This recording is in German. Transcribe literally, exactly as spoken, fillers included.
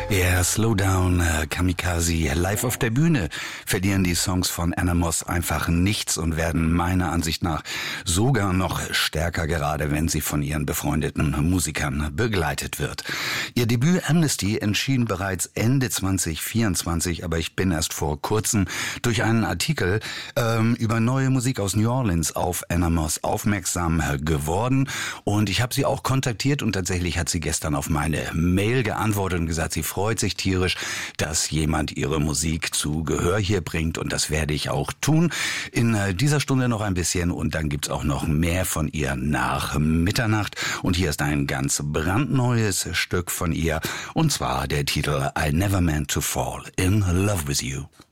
Ja, Slow Down, äh, Kamikaze, live auf der Bühne verlieren die Songs von Anna Moss einfach nichts und werden meiner Ansicht nach sogar noch stärker, gerade wenn sie von ihren befreundeten Musikern begleitet wird. Ihr Debüt Amnesty erschien bereits Ende zwanzig vierundzwanzig, aber ich bin erst vor kurzem durch einen Artikel ähm, über neue Musik aus New Orleans auf Anna Moss aufmerksam geworden und ich habe sie auch kontaktiert und tatsächlich hat sie gestern auf meine Mail geantwortet und gesagt, sie freut sich tierisch, dass jemand ihre Musik zu Gehör hier bringt und das werde ich auch tun. In dieser Stunde noch ein bisschen und dann gibt's auch noch mehr von ihr nach Mitternacht und hier ist ein ganz brandneues Stück von ihr und zwar der Titel I Never Meant to Fall in Love with You.